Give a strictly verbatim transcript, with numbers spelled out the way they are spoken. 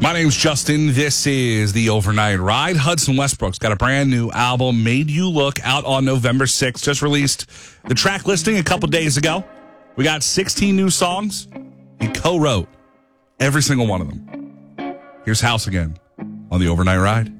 My name's Justin. This is The Overnight Ride. Hudson Westbrook's got a brand new album, Made You Look, out on November sixth. Just released the track listing a couple days ago. We got sixteen new songs. He co-wrote every single one of them. Here's House again on The Overnight Ride.